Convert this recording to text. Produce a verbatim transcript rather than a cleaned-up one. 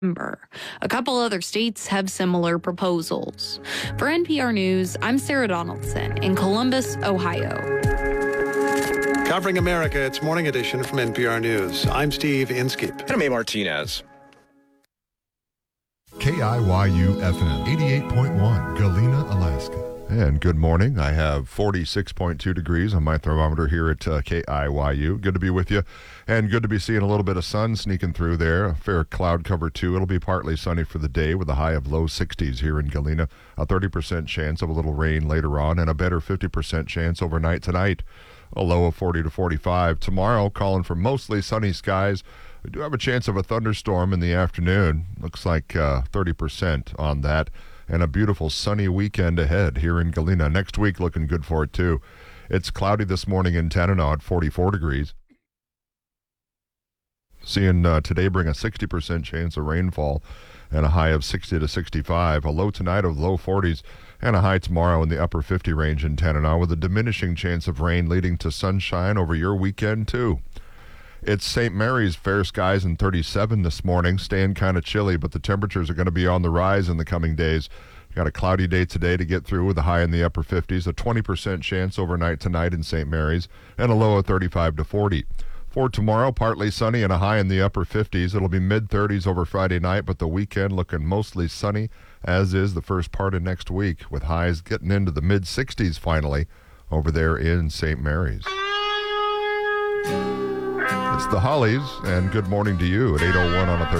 A couple other states have similar proposals. For N P R News, I'm Sarah Donaldson in Columbus, Ohio. Covering America, it's Morning Edition from N P R News. I'm Steve Inskeep. And I'm A. Martinez. K I Y U F M, eighty-eight point one, Galena, Alaska. And good morning. I have forty-six point two degrees on my thermometer here at uh, K I Y U. Good to be with you, and good to be seeing a little bit of sun sneaking through there. A fair cloud cover, too. It'll be partly sunny for the day with a high of low sixties here in Galena. A thirty percent chance of a little rain later on, and a better fifty percent chance overnight tonight. A low of forty to forty-five. Tomorrow, calling for mostly sunny skies. We do have a chance of a thunderstorm in the afternoon. Looks like uh, thirty percent on that. And a beautiful sunny weekend ahead here in Galena. Next week looking good for it, too. It's cloudy this morning in Tanana at forty-four degrees. Seeing uh, today bring a sixty percent chance of rainfall and a high of sixty to sixty-five. A low tonight of low forties and a high tomorrow in the upper fifty range in Tanana with a diminishing chance of rain leading to sunshine over your weekend, too. It's Saint Mary's, fair skies and thirty-seven this morning, staying kind of chilly, but the temperatures are going to be on the rise in the coming days. Got a cloudy day today to get through with a high in the upper fifties, a twenty percent chance overnight tonight in Saint Mary's, and a low of thirty-five to forty. For tomorrow, partly sunny and a high in the upper fifties. It'll be mid-thirties over Friday night, but the weekend looking mostly sunny, as is the first part of next week, with highs getting into the mid-sixties finally over there in Saint Mary's. It's the Hollies, and good morning to you at eight oh one on a Thursday.